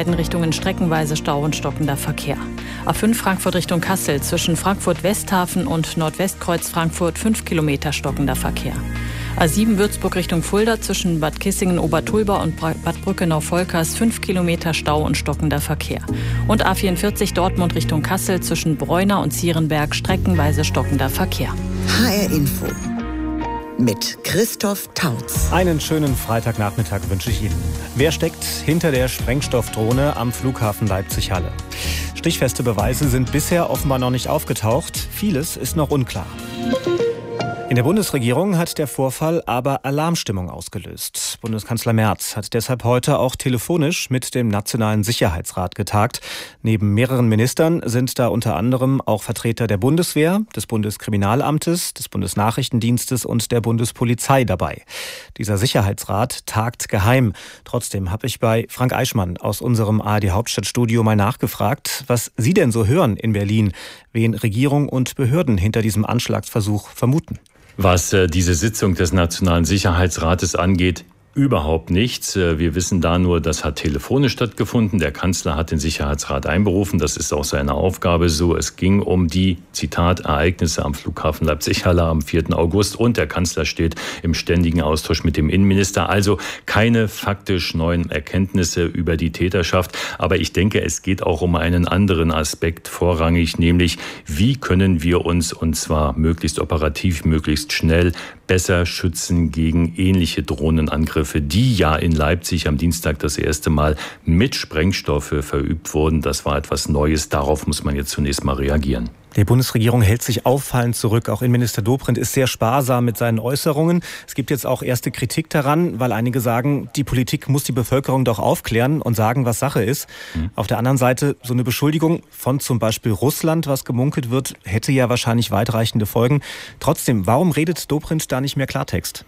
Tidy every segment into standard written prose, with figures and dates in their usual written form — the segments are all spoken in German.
beiden Richtungen streckenweise Stau und stockender Verkehr. A5 Frankfurt Richtung Kassel zwischen Frankfurt-Westhafen und Nordwestkreuz Frankfurt 5 Kilometer stockender Verkehr. A7 Würzburg Richtung Fulda zwischen Bad Kissingen-Obertulba und Bad Brückenau-Volkers 5 Kilometer Stau und stockender Verkehr. Und A44 Dortmund Richtung Kassel zwischen Bräuna und Zierenberg streckenweise stockender Verkehr. HR Info mit Christoph Tautz. Einen schönen Freitagnachmittag wünsche ich Ihnen. Wer steckt hinter der Sprengstoffdrohne am Flughafen Leipzig-Halle? Stichfeste Beweise sind bisher offenbar noch nicht aufgetaucht. Vieles ist noch unklar. In der Bundesregierung hat der Vorfall aber Alarmstimmung ausgelöst. Bundeskanzler Merz hat deshalb heute auch telefonisch mit dem Nationalen Sicherheitsrat getagt. Neben mehreren Ministern sind da unter anderem auch Vertreter der Bundeswehr, des Bundeskriminalamtes, des Bundesnachrichtendienstes und der Bundespolizei dabei. Dieser Sicherheitsrat tagt geheim. Trotzdem habe ich bei Frank Eichmann aus unserem ARD-Hauptstadtstudio mal nachgefragt, was Sie denn so hören in Berlin, wen Regierung und Behörden hinter diesem Anschlagsversuch vermuten. Was diese Sitzung des Nationalen Sicherheitsrates angeht, überhaupt nichts. Wir wissen da nur, das hat telefonisch stattgefunden. Der Kanzler hat den Sicherheitsrat einberufen. Das ist auch seine Aufgabe so. Es ging um die, Zitat, Ereignisse am Flughafen Leipzig-Halle am 4. August. Und der Kanzler steht im ständigen Austausch mit dem Innenminister. Also keine faktisch neuen Erkenntnisse über die Täterschaft. Aber ich denke, es geht auch um einen anderen Aspekt vorrangig, nämlich wie können wir uns, und zwar möglichst operativ, möglichst schnell, besser schützen gegen ähnliche Drohnenangriffe, die ja in Leipzig am Dienstag das erste Mal mit Sprengstoffe verübt wurden. Das war etwas Neues. Darauf muss man jetzt zunächst mal reagieren. Die Bundesregierung hält sich auffallend zurück. Auch Innenminister Dobrindt ist sehr sparsam mit seinen Äußerungen. Es gibt jetzt auch erste Kritik daran, weil einige sagen, die Politik muss die Bevölkerung doch aufklären und sagen, was Sache ist. Auf der anderen Seite, so eine Beschuldigung von zum Beispiel Russland, was gemunkelt wird, hätte ja wahrscheinlich weitreichende Folgen. Trotzdem, warum redet Dobrindt da nicht mehr Klartext?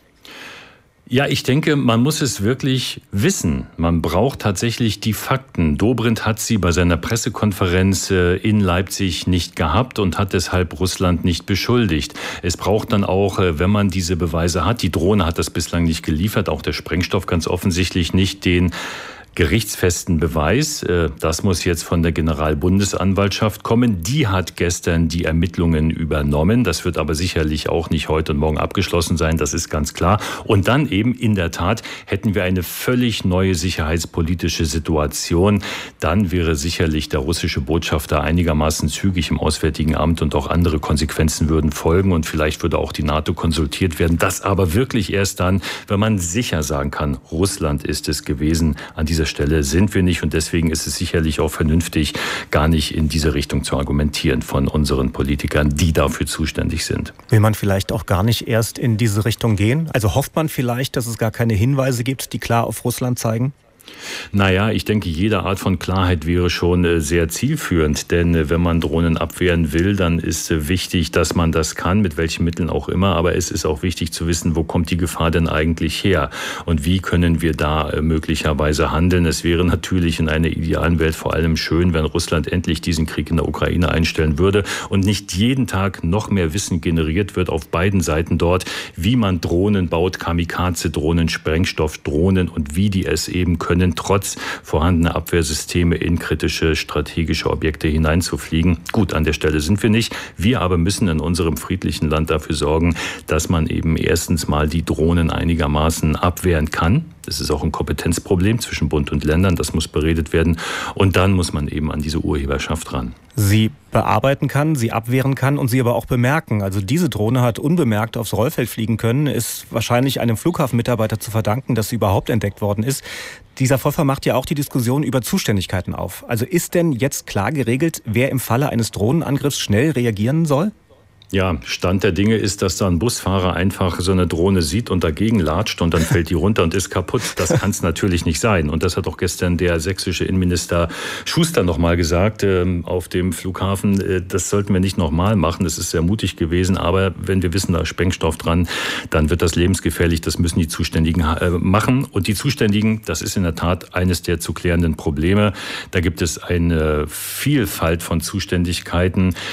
Ja, ich denke, man muss es wirklich wissen. Man braucht tatsächlich die Fakten. Dobrindt hat sie bei seiner Pressekonferenz in Leipzig nicht gehabt und hat deshalb Russland nicht beschuldigt. Es braucht dann auch, wenn man diese Beweise hat, die Drohne hat das bislang nicht geliefert, auch der Sprengstoff ganz offensichtlich nicht, den gerichtsfesten Beweis. Das muss jetzt von der Generalbundesanwaltschaft kommen. Die hat gestern die Ermittlungen übernommen. Das wird aber sicherlich auch nicht heute und morgen abgeschlossen sein. Das ist ganz klar. Und dann eben in der Tat hätten wir eine völlig neue sicherheitspolitische Situation. Dann wäre sicherlich der russische Botschafter einigermaßen zügig im Auswärtigen Amt und auch andere Konsequenzen würden folgen. Und vielleicht würde auch die NATO konsultiert werden. Das aber wirklich erst dann, wenn man sicher sagen kann, Russland ist es gewesen. An dieser Stelle sind wir nicht und deswegen ist es sicherlich auch vernünftig, gar nicht in diese Richtung zu argumentieren von unseren Politikern, die dafür zuständig sind. Will man vielleicht auch gar nicht erst in diese Richtung gehen? Also hofft man vielleicht, dass es gar keine Hinweise gibt, die klar auf Russland zeigen? Naja, ich denke, jede Art von Klarheit wäre schon sehr zielführend, denn wenn man Drohnen abwehren will, dann ist wichtig, dass man das kann, mit welchen Mitteln auch immer, aber es ist auch wichtig zu wissen, wo kommt die Gefahr denn eigentlich her und wie können wir da möglicherweise handeln. Es wäre natürlich in einer idealen Welt vor allem schön, wenn Russland endlich diesen Krieg in der Ukraine einstellen würde und nicht jeden Tag noch mehr Wissen generiert wird auf beiden Seiten dort, wie man Drohnen baut, Kamikaze-Drohnen, Sprengstoffdrohnen und wie die es eben können, trotz vorhandener Abwehrsysteme in kritische strategische Objekte hineinzufliegen. Gut, an der Stelle sind wir nicht. Wir aber müssen in unserem friedlichen Land dafür sorgen, dass man eben erstens mal die Drohnen einigermaßen abwehren kann. Das ist auch ein Kompetenzproblem zwischen Bund und Ländern. Das muss beredet werden. Und dann muss man eben an diese Urheberschaft ran. Sie bearbeiten kann, sie abwehren kann und sie aber auch bemerken. Also diese Drohne hat unbemerkt aufs Rollfeld fliegen können, ist wahrscheinlich einem Flughafenmitarbeiter zu verdanken, dass sie überhaupt entdeckt worden ist. Dieser Vorfall macht ja auch die Diskussion über Zuständigkeiten auf. Also ist denn jetzt klar geregelt, wer im Falle eines Drohnenangriffs schnell reagieren soll? Ja, Stand der Dinge ist, dass da ein Busfahrer einfach so eine Drohne sieht und dagegen latscht und dann fällt die runter und ist kaputt. Das kann es natürlich nicht sein. Und das hat auch gestern der sächsische Innenminister Schuster noch mal gesagt auf dem Flughafen. Das sollten wir nicht noch mal machen. Das ist sehr mutig gewesen. Aber wenn wir wissen, da ist Sprengstoff dran, dann wird das lebensgefährlich. Das müssen die Zuständigen machen. Und die Zuständigen, das ist in der Tat eines der zu klärenden Probleme. Da gibt es eine Vielfalt von Zuständigkeiten.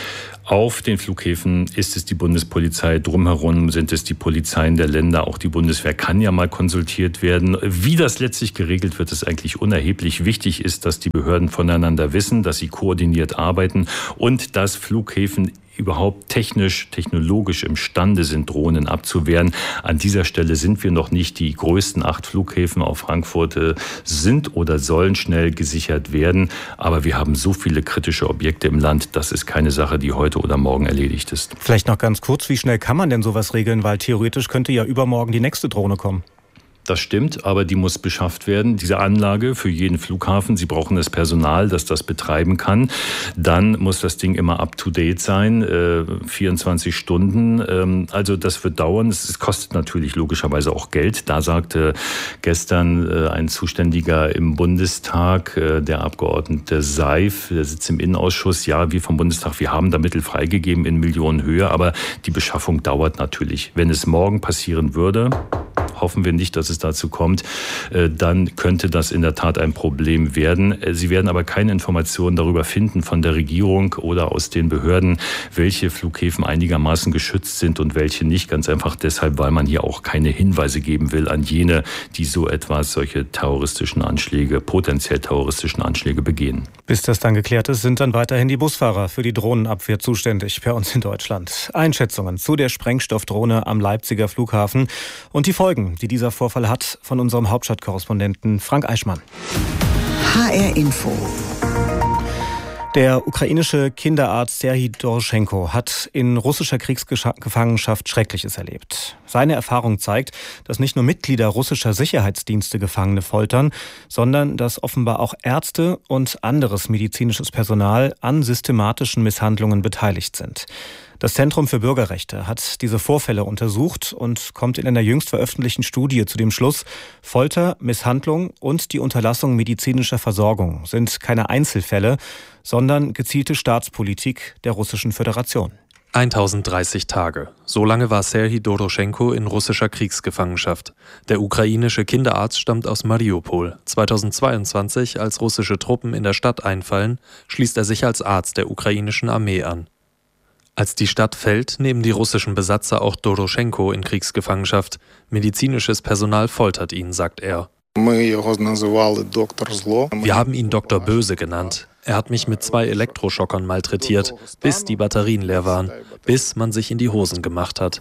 Auf den Flughäfen ist es die Bundespolizei, drumherum sind es die Polizeien der Länder, auch die Bundeswehr kann ja mal konsultiert werden. Wie das letztlich geregelt wird, ist eigentlich unerheblich. Wichtig ist, dass die Behörden voneinander wissen, dass sie koordiniert arbeiten und dass Flughäfen überhaupt technologisch imstande sind, Drohnen abzuwehren. An dieser Stelle sind wir noch nicht. Die größten 8 Flughäfen auf Frankfurt sind oder sollen schnell gesichert werden. Aber wir haben so viele kritische Objekte im Land, das ist keine Sache, die heute oder morgen erledigt ist. Vielleicht noch ganz kurz, wie schnell kann man denn sowas regeln? Weil theoretisch könnte ja übermorgen die nächste Drohne kommen. Das stimmt, aber die muss beschafft werden. Diese Anlage für jeden Flughafen, Sie brauchen das Personal, das das betreiben kann. Dann muss das Ding immer up-to-date sein, 24 Stunden. Also das wird dauern. Es kostet natürlich logischerweise auch Geld. Da sagte gestern ein Zuständiger im Bundestag, der Abgeordnete Seif, der sitzt im Innenausschuss, ja, wir vom Bundestag, wir haben da Mittel freigegeben in Millionenhöhe, aber die Beschaffung dauert natürlich. Wenn es morgen passieren würde, hoffen wir nicht, dass es dazu kommt, dann könnte das in der Tat ein Problem werden. Sie werden aber keine Informationen darüber finden von der Regierung oder aus den Behörden, welche Flughäfen einigermaßen geschützt sind und welche nicht. Ganz einfach deshalb, weil man hier auch keine Hinweise geben will an jene, die so etwas, solche potenziell terroristischen Anschläge begehen. Bis das dann geklärt ist, sind dann weiterhin die Busfahrer für die Drohnenabwehr zuständig bei uns in Deutschland. Einschätzungen zu der Sprengstoffdrohne am Leipziger Flughafen und die Folgen, die dieser Vorfall hat, von unserem Hauptstadtkorrespondenten Frank Eichmann. HR Info. Der ukrainische Kinderarzt Serhij Doroschenko hat in russischer Kriegsgefangenschaft Schreckliches erlebt. Seine Erfahrung zeigt, dass nicht nur Mitglieder russischer Sicherheitsdienste Gefangene foltern, sondern dass offenbar auch Ärzte und anderes medizinisches Personal an systematischen Misshandlungen beteiligt sind. Das Zentrum für Bürgerrechte hat diese Vorfälle untersucht und kommt in einer jüngst veröffentlichten Studie zu dem Schluss, Folter, Misshandlung und die Unterlassung medizinischer Versorgung sind keine Einzelfälle, sondern gezielte Staatspolitik der Russischen Föderation. 1030 Tage. So lange war Serhij Doroschenko in russischer Kriegsgefangenschaft. Der ukrainische Kinderarzt stammt aus Mariupol. 2022, als russische Truppen in der Stadt einfallen, schließt er sich als Arzt der ukrainischen Armee an. Als die Stadt fällt, nehmen die russischen Besatzer auch Doroschenko in Kriegsgefangenschaft. Medizinisches Personal foltert ihn, sagt er. Wir haben ihn Dr. Böse genannt. Er hat mich mit 2 Elektroschockern malträtiert, bis die Batterien leer waren, bis man sich in die Hosen gemacht hat.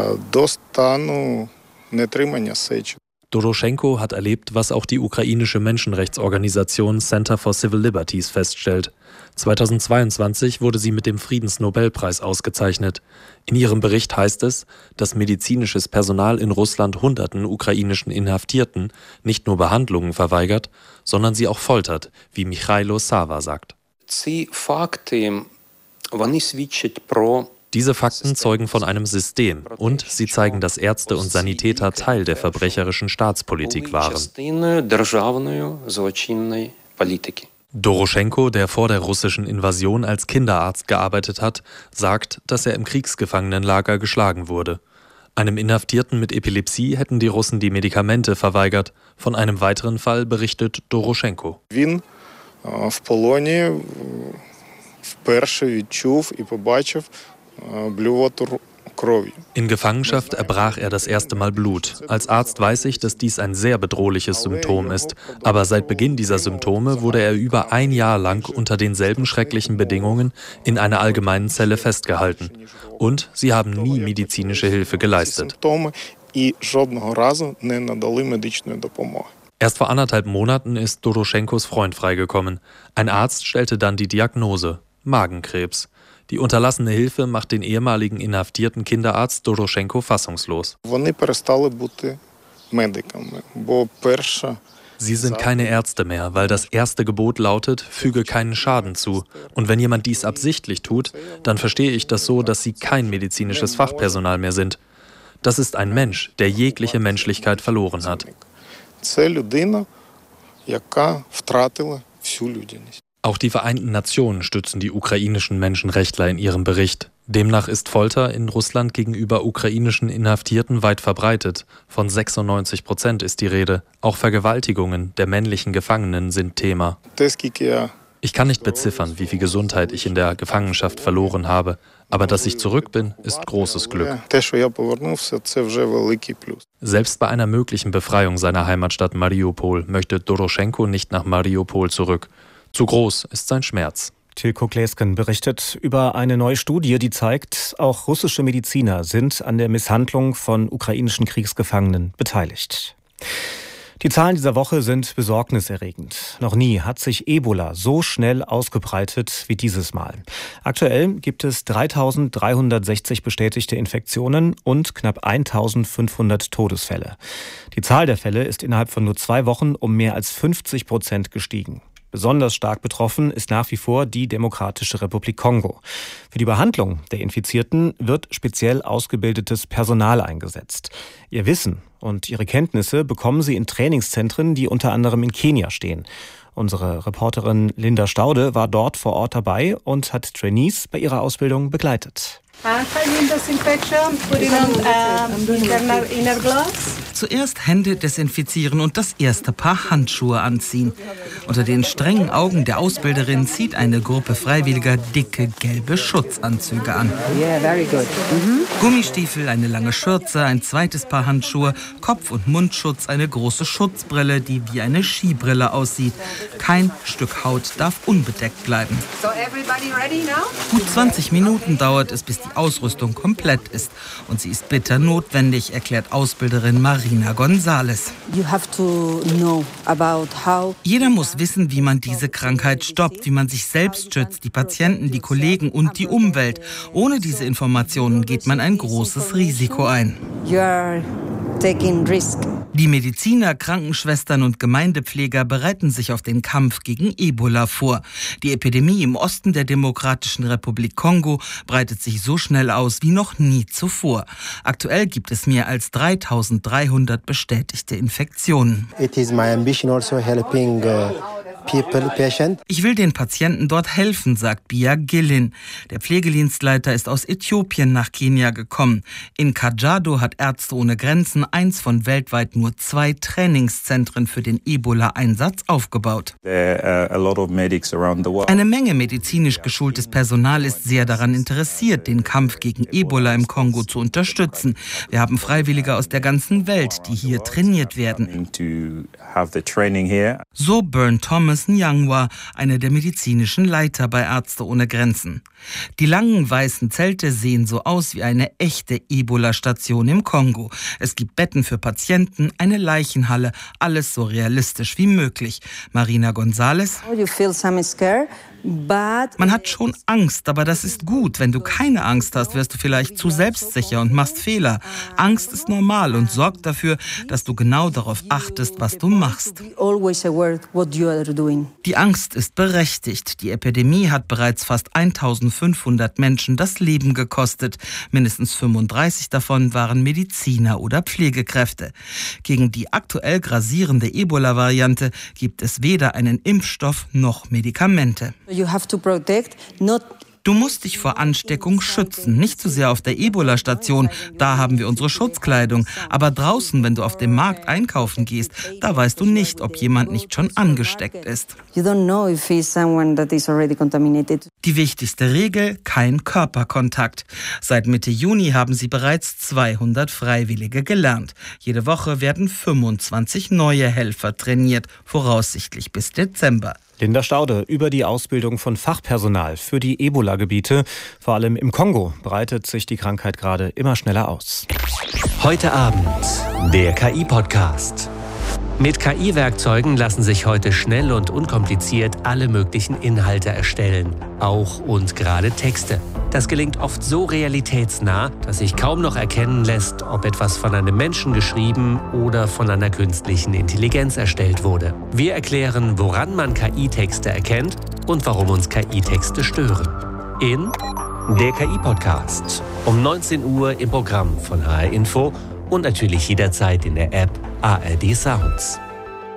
Doroschenko hat erlebt, was auch die ukrainische Menschenrechtsorganisation Center for Civil Liberties feststellt. 2022 wurde sie mit dem Friedensnobelpreis ausgezeichnet. In ihrem Bericht heißt es, dass medizinisches Personal in Russland hunderten ukrainischen Inhaftierten nicht nur Behandlungen verweigert, sondern sie auch foltert, wie Michailo Sava sagt. Diese Fakten zeugen von einem System und sie zeigen, dass Ärzte und Sanitäter Teil der verbrecherischen Staatspolitik waren. Doroschenko, der vor der russischen Invasion als Kinderarzt gearbeitet hat, sagt, dass er im Kriegsgefangenenlager geschlagen wurde. Einem Inhaftierten mit Epilepsie hätten die Russen die Medikamente verweigert. Von einem weiteren Fall berichtet Doroschenko. In Gefangenschaft erbrach er das erste Mal Blut. Als Arzt weiß ich, dass dies ein sehr bedrohliches Symptom ist. Aber seit Beginn dieser Symptome wurde er über 1 Jahr lang unter denselben schrecklichen Bedingungen in einer allgemeinen Zelle festgehalten. Und sie haben nie medizinische Hilfe geleistet. Erst vor 1,5 Monaten ist Doroschenkos Freund freigekommen. Ein Arzt stellte dann die Diagnose: Magenkrebs. Die unterlassene Hilfe macht den ehemaligen inhaftierten Kinderarzt Doroschenko fassungslos. Sie sind keine Ärzte mehr, weil das erste Gebot lautet, füge keinen Schaden zu. Und wenn jemand dies absichtlich tut, dann verstehe ich das so, dass sie kein medizinisches Fachpersonal mehr sind. Das ist ein Mensch, der jegliche Menschlichkeit verloren hat. Auch die Vereinten Nationen stützen die ukrainischen Menschenrechtler in ihrem Bericht. Demnach ist Folter in Russland gegenüber ukrainischen Inhaftierten weit verbreitet. Von 96% ist die Rede. Auch Vergewaltigungen der männlichen Gefangenen sind Thema. Ich kann nicht beziffern, wie viel Gesundheit ich in der Gefangenschaft verloren habe. Aber dass ich zurück bin, ist großes Glück. Selbst bei einer möglichen Befreiung seiner Heimatstadt Mariupol möchte Doroschenko nicht nach Mariupol zurück. Zu groß ist sein Schmerz. Tilko Klesken berichtet über eine neue Studie, die zeigt, auch russische Mediziner sind an der Misshandlung von ukrainischen Kriegsgefangenen beteiligt. Die Zahlen dieser Woche sind besorgniserregend. Noch nie hat sich Ebola so schnell ausgebreitet wie dieses Mal. Aktuell gibt es 3.360 bestätigte Infektionen und knapp 1.500 Todesfälle. Die Zahl der Fälle ist innerhalb von nur 2 Wochen um mehr als 50% gestiegen. Besonders stark betroffen ist nach wie vor die Demokratische Republik Kongo. Für die Behandlung der Infizierten wird speziell ausgebildetes Personal eingesetzt. Ihr Wissen und ihre Kenntnisse bekommen sie in Trainingszentren, die unter anderem in Kenia stehen. Unsere Reporterin Linda Staude war dort vor Ort dabei und hat Trainees bei ihrer Ausbildung begleitet. Zuerst Hände desinfizieren und das erste Paar Handschuhe anziehen. Unter den strengen Augen der Ausbilderin zieht eine Gruppe Freiwilliger dicke gelbe Schutzanzüge an. Gummistiefel, eine lange Schürze, ein zweites Paar Handschuhe, Kopf- und Mundschutz, eine große Schutzbrille, die wie eine Skibrille aussieht. Kein Stück Haut darf unbedeckt bleiben. Gut 20 Minuten dauert es, bis die Ausrüstung komplett ist. Und sie ist bitter notwendig, erklärt Ausbilderin Marina González. Jeder muss wissen, wie man diese Krankheit stoppt, wie man sich selbst schützt, die Patienten, die Kollegen und die Umwelt. Ohne diese Informationen geht man ein großes Risiko ein. Die Mediziner, Krankenschwestern und Gemeindepfleger bereiten sich auf den Kampf gegen Ebola vor. Die Epidemie im Osten der Demokratischen Republik Kongo breitet sich so schnell aus wie noch nie zuvor. Aktuell gibt es mehr als 3.300 bestätigte Infektionen. It is my ambition also helping Ich will den Patienten dort helfen, sagt Bia Gillin. Der Pflegedienstleiter ist aus Äthiopien nach Kenia gekommen. In Kajiado hat Ärzte ohne Grenzen eins von weltweit nur 2 Trainingszentren für den Ebola-Einsatz aufgebaut. Eine Menge medizinisch geschultes Personal ist sehr daran interessiert, den Kampf gegen Ebola im Kongo zu unterstützen. Wir haben Freiwillige aus der ganzen Welt, die hier trainiert werden. So Bern Thomas Nyangwa, einer der medizinischen Leiter bei Ärzte ohne Grenzen. Die langen weißen Zelte sehen so aus wie eine echte Ebola-Station im Kongo. Es gibt Betten für Patienten, eine Leichenhalle, alles so realistisch wie möglich. Marina González. Man hat schon Angst, aber das ist gut. Wenn du keine Angst hast, wirst du vielleicht zu selbstsicher und machst Fehler. Angst ist normal und sorgt dafür, dass du genau darauf achtest, was du machst. Die Angst ist berechtigt. Die Epidemie hat bereits fast 1.500 Menschen das Leben gekostet. Mindestens 35 davon waren Mediziner oder Pflegekräfte. Gegen die aktuell grassierende Ebola-Variante gibt es weder einen Impfstoff noch Medikamente. Du musst dich vor Ansteckung schützen. Nicht zu sehr auf der Ebola-Station, da haben wir unsere Schutzkleidung. Aber draußen, wenn du auf dem Markt einkaufen gehst, da weißt du nicht, ob jemand nicht schon angesteckt ist. Die wichtigste Regel, kein Körperkontakt. Seit Mitte Juni haben sie bereits 200 Freiwillige gelernt. Jede Woche werden 25 neue Helfer trainiert, voraussichtlich bis Dezember. Linda Staude über die Ausbildung von Fachpersonal für die Ebola-Gebiete. Vor allem im Kongo breitet sich die Krankheit gerade immer schneller aus. Heute Abend der KI-Podcast. Mit KI-Werkzeugen lassen sich heute schnell und unkompliziert alle möglichen Inhalte erstellen. Auch und gerade Texte. Das gelingt oft so realitätsnah, dass sich kaum noch erkennen lässt, ob etwas von einem Menschen geschrieben oder von einer künstlichen Intelligenz erstellt wurde. Wir erklären, woran man KI-Texte erkennt und warum uns KI-Texte stören. In der KI-Podcast. Um 19 Uhr im Programm von HR Info und natürlich jederzeit in der App ARD Sounds.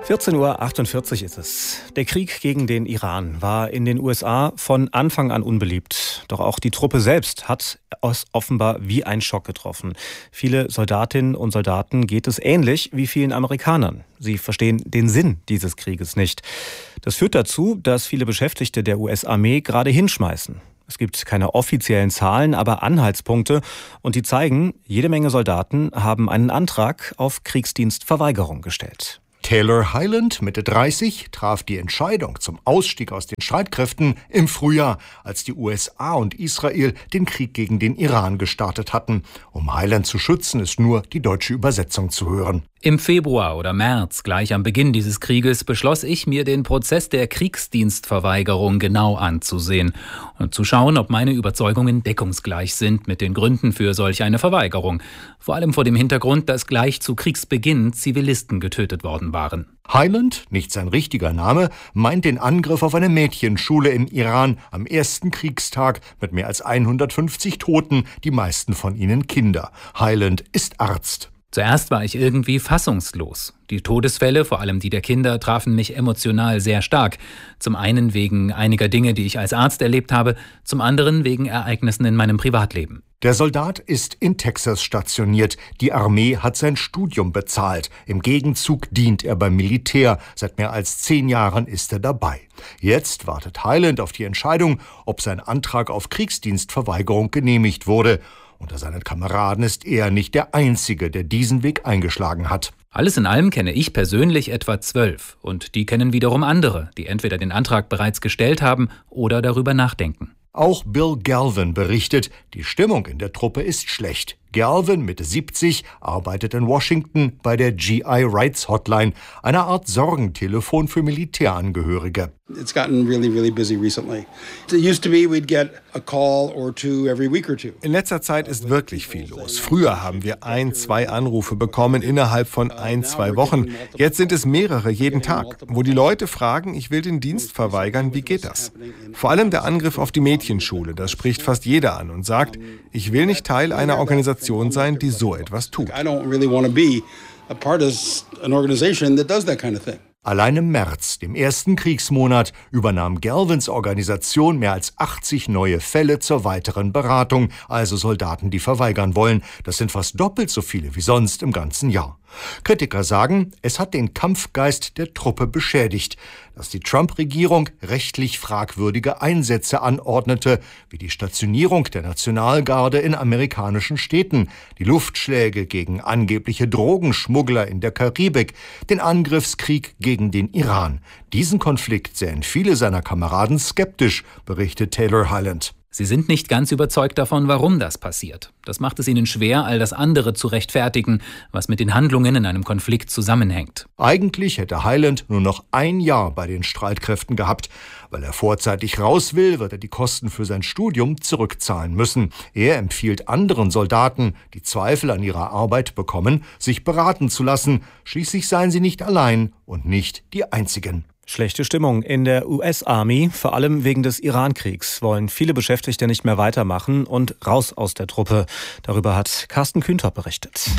14:48 Uhr ist es. Der Krieg gegen den Iran war in den USA von Anfang an unbeliebt. Doch auch die Truppe selbst hat es offenbar wie ein Schock getroffen. Viele Soldatinnen und Soldaten geht es ähnlich wie vielen Amerikanern. Sie verstehen den Sinn dieses Krieges nicht. Das führt dazu, dass viele Beschäftigte der US-Armee gerade hinschmeißen. Es gibt keine offiziellen Zahlen, aber Anhaltspunkte. Und die zeigen, jede Menge Soldaten haben einen Antrag auf Kriegsdienstverweigerung gestellt. Taylor Hyland, Mitte 30, traf die Entscheidung zum Ausstieg aus den Streitkräften im Frühjahr, als die USA und Israel den Krieg gegen den Iran gestartet hatten. Um Hyland zu schützen, ist nur die deutsche Übersetzung zu hören. Im Februar oder März, gleich am Beginn dieses Krieges, beschloss ich, mir den Prozess der Kriegsdienstverweigerung genau anzusehen und zu schauen, ob meine Überzeugungen deckungsgleich sind mit den Gründen für solch eine Verweigerung. Vor allem vor dem Hintergrund, dass gleich zu Kriegsbeginn Zivilisten getötet worden waren. Hyland, nicht sein richtiger Name, meint den Angriff auf eine Mädchenschule im Iran am ersten Kriegstag mit mehr als 150 Toten, die meisten von ihnen Kinder. Hyland ist Arzt. Zuerst war ich irgendwie fassungslos. Die Todesfälle, vor allem die der Kinder, trafen mich emotional sehr stark. Zum einen wegen einiger Dinge, die ich als Arzt erlebt habe, zum anderen wegen Ereignissen in meinem Privatleben. Der Soldat ist in Texas stationiert. Die Armee hat sein Studium bezahlt. Im Gegenzug dient er beim Militär. Seit mehr als 10 Jahren ist er dabei. Jetzt wartet Hyland auf die Entscheidung, ob sein Antrag auf Kriegsdienstverweigerung genehmigt wurde. Unter seinen Kameraden ist er nicht der Einzige, der diesen Weg eingeschlagen hat. Alles in allem kenne ich persönlich etwa 12 und die kennen wiederum andere, die entweder den Antrag bereits gestellt haben oder darüber nachdenken. Auch Bill Galvin berichtet, die Stimmung in der Truppe ist schlecht. Galvin, Mitte 70, arbeitet in Washington bei der GI Rights Hotline, einer Art Sorgentelefon für Militärangehörige. It's gotten really busy recently. It used to be we'd get a call or two every week or two. In letzter Zeit ist wirklich viel los. Früher haben wir 1-2 Anrufe bekommen innerhalb von 1-2 Wochen. Jetzt sind es mehrere jeden Tag, wo die Leute fragen, ich will den Dienst verweigern, wie geht das? Vor allem der Angriff auf die Mädchenschule, das spricht fast jeder an und sagt, ich will nicht Teil einer Organisation sein, die so etwas tut. I don't really want to be a part of an organization that does that kind of thing. Allein im März, dem ersten Kriegsmonat, übernahm Galvins Organisation mehr als 80 neue Fälle zur weiteren Beratung, also Soldaten, die verweigern wollen. Das sind fast doppelt so viele wie sonst im ganzen Jahr. Kritiker sagen, es hat den Kampfgeist der Truppe beschädigt, dass die Trump-Regierung rechtlich fragwürdige Einsätze anordnete, wie die Stationierung der Nationalgarde in amerikanischen Städten, die Luftschläge gegen angebliche Drogenschmuggler in der Karibik, den Angriffskrieg gegen den Iran. Diesen Konflikt sehen viele seiner Kameraden skeptisch, berichtet Taylor Hyland. Sie sind nicht ganz überzeugt davon, warum das passiert. Das macht es ihnen schwer, all das andere zu rechtfertigen, was mit den Handlungen in einem Konflikt zusammenhängt. Eigentlich hätte Hyland nur noch 1 Jahr bei den Streitkräften gehabt. Weil er vorzeitig raus will, wird er die Kosten für sein Studium zurückzahlen müssen. Er empfiehlt anderen Soldaten, die Zweifel an ihrer Arbeit bekommen, sich beraten zu lassen. Schließlich seien sie nicht allein und nicht die Einzigen. Schlechte Stimmung in der US-Army, vor allem wegen des Iran-Kriegs, wollen viele Beschäftigte nicht mehr weitermachen und raus aus der Truppe. Darüber hat Carsten Kühntop berichtet.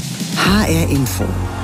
HR Info.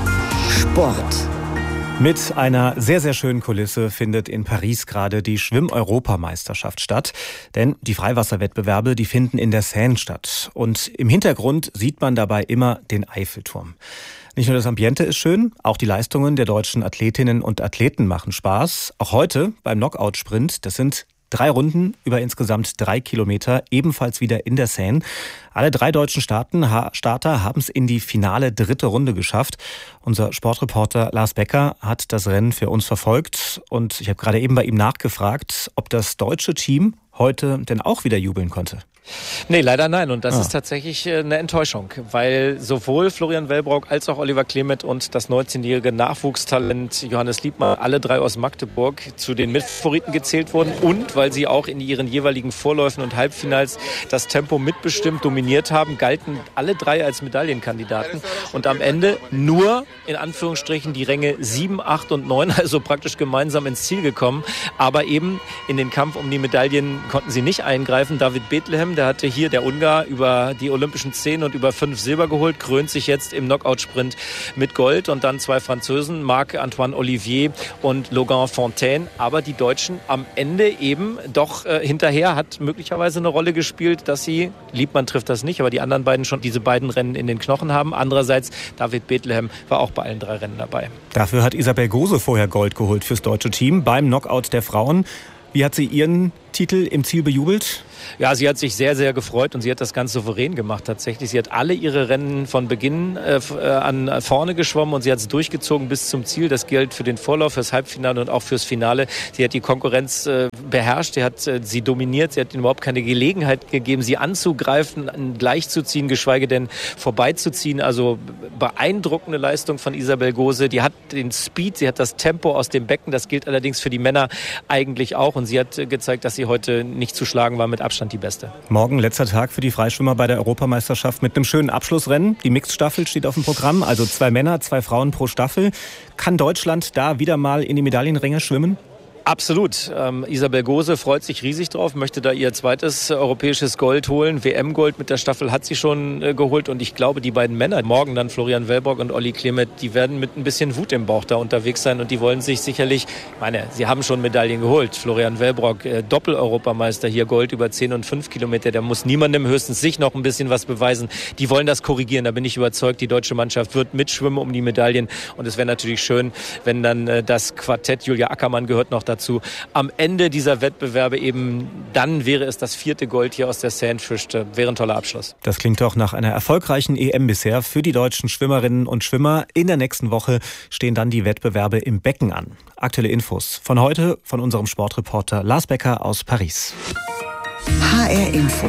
Sport. Mit einer sehr, sehr schönen Kulisse findet in Paris gerade die Schwimm-Europameisterschaft statt. Denn die Freiwasserwettbewerbe, die finden in der Seine statt. Und im Hintergrund sieht man dabei immer den Eiffelturm. Nicht nur das Ambiente ist schön, auch die Leistungen der deutschen Athletinnen und Athleten machen Spaß. Auch heute beim Knockout-Sprint, das sind 3 Runden über insgesamt 3 Kilometer, ebenfalls wieder in der Seine. Alle 3 deutschen Starter haben es in die finale 3. Runde geschafft. Unser Sportreporter Lars Becker hat das Rennen für uns verfolgt. Und ich habe gerade eben bei ihm nachgefragt, ob das deutsche Team heute denn auch wieder jubeln konnte. Nee, leider nein. Und das ist tatsächlich eine Enttäuschung, weil sowohl Florian Wellbrock als auch Oliver Clement und das 19-jährige Nachwuchstalent Johannes Liebmann, alle 3 aus Magdeburg, zu den Mitfavoriten gezählt wurden und weil sie auch in ihren jeweiligen Vorläufen und Halbfinals das Tempo mitbestimmt dominiert haben, galten alle 3 als Medaillenkandidaten und am Ende nur in Anführungsstrichen die Ränge 7, 8 und 9, also praktisch gemeinsam ins Ziel gekommen, aber eben in den Kampf um die Medaillen konnten sie nicht eingreifen. David Bethlehem, der hatte hier, der Ungar, über die Olympischen 10 und über 5 Silber geholt, krönt sich jetzt im Knockout-Sprint mit Gold. Und dann 2 Franzosen, Marc-Antoine Olivier und Logan Fontaine. Aber die Deutschen am Ende eben doch hinterher, hat möglicherweise eine Rolle gespielt, dass sie, Liebmann trifft das nicht, aber die anderen beiden schon diese beiden Rennen in den Knochen haben. Andererseits, David Bethlehem war auch bei allen 3 Rennen dabei. Dafür hat Isabel Gose vorher Gold geholt fürs deutsche Team beim Knockout der Frauen. Wie hat sie ihren Titel im Ziel bejubelt? Ja, sie hat sich sehr, sehr gefreut und sie hat das ganz souverän gemacht tatsächlich. Sie hat alle ihre Rennen von Beginn an vorne geschwommen und sie hat es durchgezogen bis zum Ziel. Das gilt für den Vorlauf, fürs Halbfinale und auch fürs Finale. Sie hat die Konkurrenz beherrscht, sie hat sie dominiert, sie hat ihnen überhaupt keine Gelegenheit gegeben, sie anzugreifen, gleichzuziehen, geschweige denn vorbeizuziehen. Also beeindruckende Leistung von Isabel Gose. Die hat den Speed, sie hat das Tempo aus dem Becken. Das gilt allerdings für die Männer eigentlich auch und sie hat gezeigt, dass sie heute nicht zu schlagen war, mit Abstand die Beste. Morgen letzter Tag für die Freischwimmer bei der Europameisterschaft mit einem schönen Abschlussrennen. Die Mixed-Staffel steht auf dem Programm, also 2 Männer, 2 Frauen pro Staffel. Kann Deutschland da wieder mal in die Medaillenränge schwimmen? Absolut. Isabel Gose freut sich riesig drauf, möchte da ihr zweites europäisches Gold holen. WM-Gold mit der Staffel hat sie schon geholt und ich glaube, die beiden Männer, morgen dann Florian Wellbrock und Olli Klemet, die werden mit ein bisschen Wut im Bauch da unterwegs sein und die wollen sich sicherlich, sie haben schon Medaillen geholt. Florian Wellbrock, Doppel-Europameister, hier Gold über 10 und 5 Kilometer, der muss niemandem, höchstens sich noch ein bisschen was beweisen. Die wollen das korrigieren, da bin ich überzeugt, die deutsche Mannschaft wird mitschwimmen um die Medaillen und es wäre natürlich schön, wenn dann das Quartett, Julia Ackermann gehört noch dazu, am Ende dieser Wettbewerbe eben, dann wäre es das 4. Gold hier aus der Seine fischte. Wäre ein toller Abschluss. Das klingt doch nach einer erfolgreichen EM bisher für die deutschen Schwimmerinnen und Schwimmer. In der nächsten Woche stehen dann die Wettbewerbe im Becken an. Aktuelle Infos von heute von unserem Sportreporter Lars Becker aus Paris. HR Info.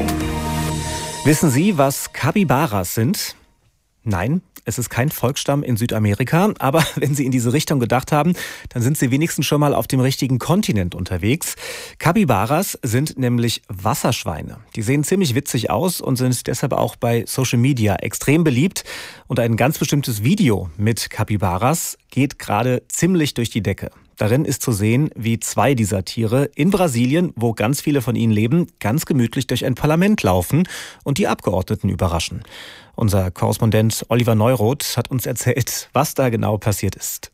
Wissen Sie, was Capybaras sind? Nein, es ist kein Volksstamm in Südamerika, aber wenn Sie in diese Richtung gedacht haben, dann sind Sie wenigstens schon mal auf dem richtigen Kontinent unterwegs. Capybaras sind nämlich Wasserschweine. Die sehen ziemlich witzig aus und sind deshalb auch bei Social Media extrem beliebt. Und ein ganz bestimmtes Video mit Capybaras geht gerade ziemlich durch die Decke. Darin ist zu sehen, wie 2 dieser Tiere in Brasilien, wo ganz viele von ihnen leben, ganz gemütlich durch ein Parlament laufen und die Abgeordneten überraschen. Unser Korrespondent Oliver Neuroth hat uns erzählt, was da genau passiert ist.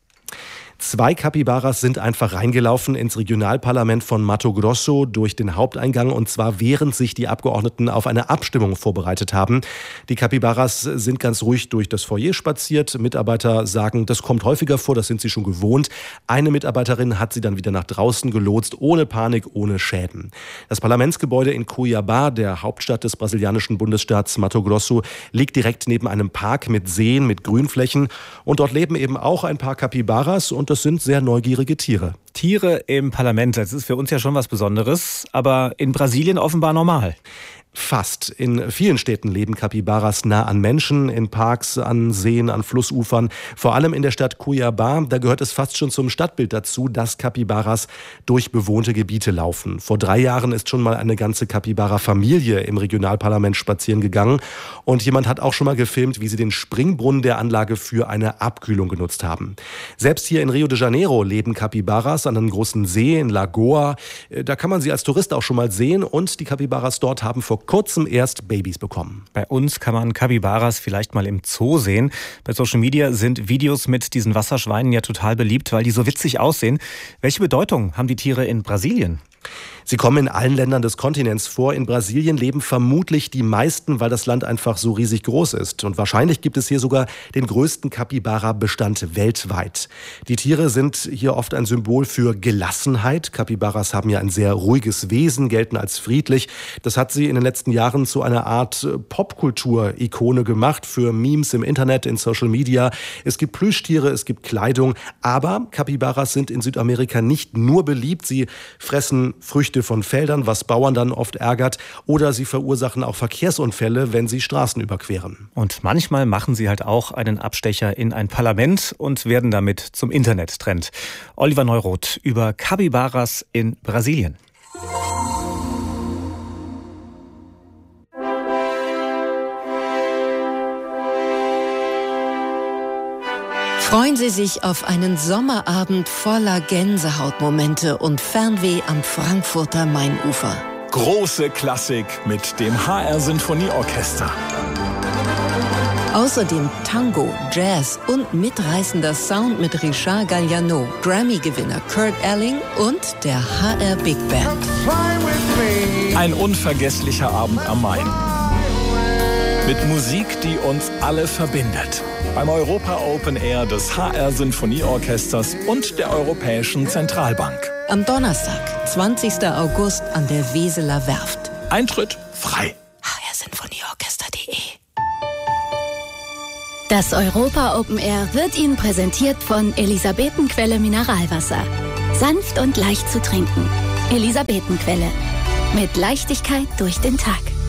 2 Capybaras sind einfach reingelaufen ins Regionalparlament von Mato Grosso durch den Haupteingang und zwar während sich die Abgeordneten auf eine Abstimmung vorbereitet haben. Die Capybaras sind ganz ruhig durch das Foyer spaziert. Mitarbeiter sagen, das kommt häufiger vor, das sind sie schon gewohnt. Eine Mitarbeiterin hat sie dann wieder nach draußen gelotst, ohne Panik, ohne Schäden. Das Parlamentsgebäude in Cuiabá, der Hauptstadt des brasilianischen Bundesstaats Mato Grosso, liegt direkt neben einem Park mit Seen, mit Grünflächen und dort leben eben auch ein paar Capybaras und das sind sehr neugierige Tiere. Tiere im Parlament, das ist für uns ja schon was Besonderes, aber in Brasilien offenbar normal. Fast. In vielen Städten leben Capybaras nah an Menschen, in Parks, an Seen, an Flussufern. Vor allem in der Stadt Cuiabá, da gehört es fast schon zum Stadtbild dazu, dass Capybaras durch bewohnte Gebiete laufen. Vor 3 Jahren ist schon mal eine ganze Capybara-Familie im Regionalparlament spazieren gegangen. Und jemand hat auch schon mal gefilmt, wie sie den Springbrunnen der Anlage für eine Abkühlung genutzt haben. Selbst hier in Rio de Janeiro leben Capybaras an einem großen See in Lagoa. Da kann man sie als Tourist auch schon mal sehen. Und die Capybaras dort haben vor kurzem erst Babys bekommen. Bei uns kann man Capybaras vielleicht mal im Zoo sehen. Bei Social Media sind Videos mit diesen Wasserschweinen ja total beliebt, weil die so witzig aussehen. Welche Bedeutung haben die Tiere in Brasilien? Sie kommen in allen Ländern des Kontinents vor. In Brasilien leben vermutlich die meisten, weil das Land einfach so riesig groß ist. Und wahrscheinlich gibt es hier sogar den größten Capybara-Bestand weltweit. Die Tiere sind hier oft ein Symbol für Gelassenheit. Capybaras haben ja ein sehr ruhiges Wesen, gelten als friedlich. Das hat sie in den letzten Jahren zu einer Art Popkultur-Ikone gemacht für Memes im Internet, in Social Media. Es gibt Plüschtiere, es gibt Kleidung. Aber Capybaras sind in Südamerika nicht nur beliebt. Sie fressen Früchte von Feldern, was Bauern dann oft ärgert, oder sie verursachen auch Verkehrsunfälle, wenn sie Straßen überqueren. Und manchmal machen sie halt auch einen Abstecher in ein Parlament und werden damit zum Internettrend. Oliver Neuroth über Capybaras in Brasilien. Freuen Sie sich auf einen Sommerabend voller Gänsehautmomente und Fernweh am Frankfurter Mainufer. große Klassik mit dem HR Sinfonieorchester. Außerdem Tango, Jazz und mitreißender Sound mit Richard Galliano, Grammy-Gewinner Kurt Elling und der HR Big Band. Ein unvergesslicher Abend am Main. Mit Musik, die uns alle verbindet. Beim Europa Open Air des HR Sinfonieorchesters und der Europäischen Zentralbank. Am Donnerstag, 20. August an der Weseler Werft. Eintritt frei. hrsinfonieorchester.de. Das Europa Open Air wird Ihnen präsentiert von Elisabetenquelle Mineralwasser. Sanft und leicht zu trinken. Elisabetenquelle. Mit Leichtigkeit durch den Tag.